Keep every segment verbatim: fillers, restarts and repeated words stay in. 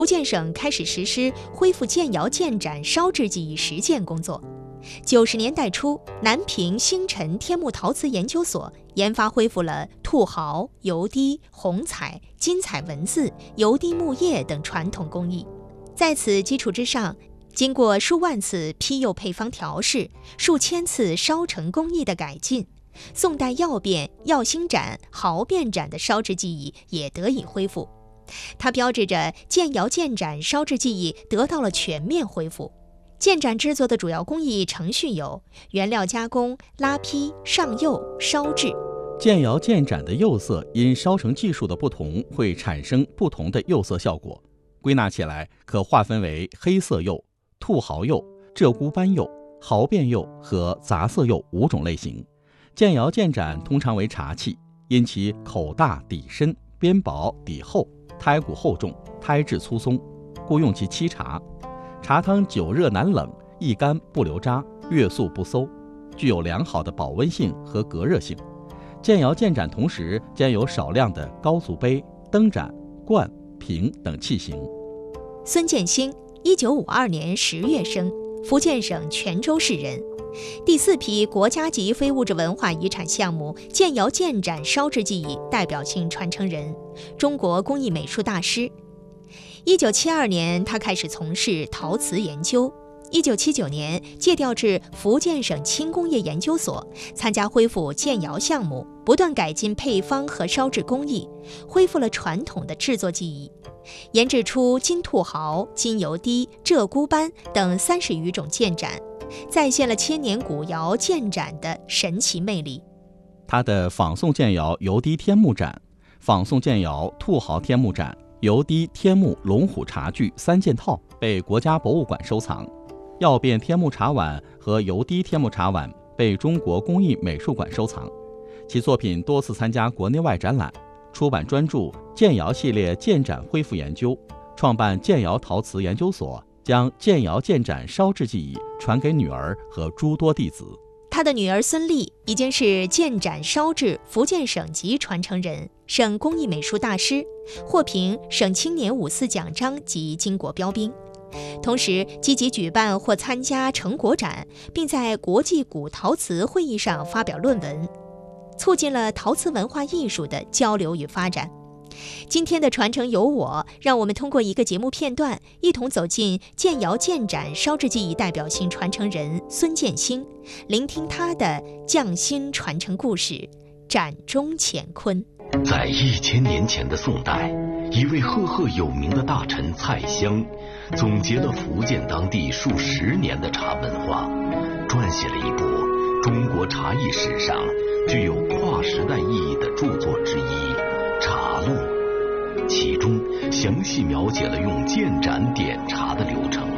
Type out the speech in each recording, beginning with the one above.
福建省开始实施恢复建窑建盏烧制技艺实践工作。九十年代初，南平星辰天目陶瓷研究所研发恢复了兔毫、油滴、红彩、金彩文字、油滴木业等传统工艺。在此基础之上，经过数万次批釉配方调试、数千次烧成工艺的改进，宋代药变、药星盏、毫变盏的烧制技艺也得以恢复。它标志着建窑建盏烧制技艺得到了全面恢复。建盏制作的主要工艺程序有原料加工、拉坯、上釉、烧制。 建窑建盏的釉色因烧成技术的不同，会产生不同的釉色效果。归纳起来，可划分为黑色釉、兔毫釉、鹧鸪斑釉、毫变釉和杂色釉五种类型。建窑建盏通常为茶器，因其口大底深、边薄底厚、胎骨厚重、胎质粗松，故用其沏茶。茶汤久热难冷，易干不留渣，越速不馊，具有良好的保温性和隔热性。建窑建盏同时兼有少量的高足杯、灯盏、罐、瓶等器型。 孙建兴，一九五二年十月生，福建省泉州市人。第四批国家级非物质文化遗产项目建窑建盏烧制技艺代表性传承人，中国工艺美术大师。一九七二年，他开始从事陶瓷研究。一九七九年，借调至福建省轻工业研究所，参加恢复建窑项目，不断改进配方和烧制工艺，恢复了传统的制作技艺，研制出金兔毫、金油滴、鹧鸪斑等三十余种建盏，再现了千年古窑建盏的神奇魅力。 他的仿宋建窑油滴天目盏、仿宋建窑兔毫天目盏、油滴天目龙虎茶具三件套被国家博物馆收藏，药变天目茶碗和油滴天目茶碗被中国工艺美术馆收藏。其作品多次参加国内外展览，出版专著《建窑系列建盏恢复研究》，创办建窑陶瓷研究所，将建窑建盏烧制技艺传给女儿和诸多弟子。 他的女儿孙俪已经是建盏烧制福建省级传承人、省工艺美术大师，获评省青年五四奖章及经国标兵。同时积极举办或参加成果展，并在国际古陶瓷会议上发表论文，促进了陶瓷文化艺术的交流与发展。今天的传承有我，让我们通过一个节目片段，一同走进建窑建盏烧制技艺代表性传承人孙建兴，聆听他的匠心传承故事，盏中乾坤。 在一千年前的宋代，一位赫赫有名的大臣蔡襄，总结了福建当地数十年的茶文化，撰写了一部中国茶艺史上具有跨时代意义的著作之一《茶录》，其中详细描写了用建盏点茶的流程。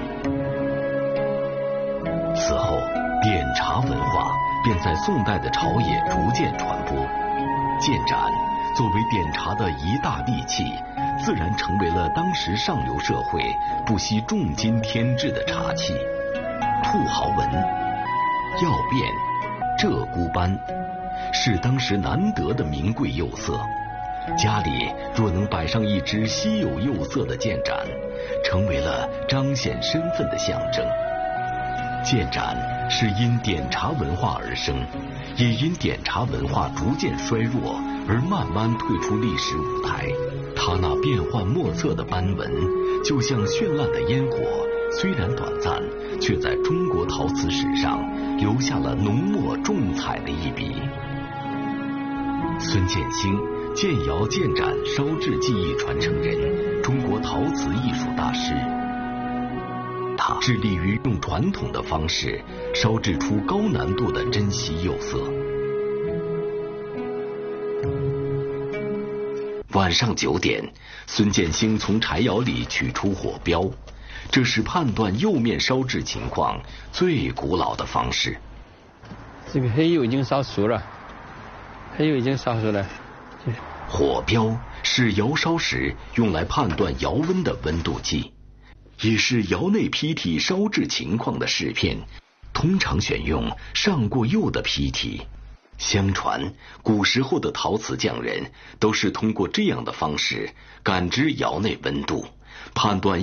此后，点茶文化便在宋代的朝野逐渐传播，建盏作为点茶的一大利器，自然成为了当时上流社会不惜重金添置的茶器。兔毫纹、药变、鹧鸪斑是当时难得的名贵釉色，家里若能摆上一只稀有釉色的建盏，成为了彰显身份的象征。建盏是因点茶文化而生，也因点茶文化逐渐衰弱而慢慢退出历史舞台。它那变幻莫测的斑纹，就像绚烂的烟火，虽然短暂，却在中国陶瓷史上留下了浓墨重彩的一笔。孙建兴，建窑建盏烧制技艺传承人，中国陶瓷艺术大师。他致力于用传统的方式烧制出高难度的珍稀釉色。晚上九点，孙建兴从柴窑里取出火标，这是判断釉面烧制情况最古老的方式。 这个黑釉已经烧熟了，黑釉已经烧熟了。 火标是窑烧时用来判断窑温的温度计，也是窑内坯体烧制情况的试片，通常选用上过釉的坯体。相传，古时候的陶瓷匠人都是通过这样的方式感知窑内温度， 判断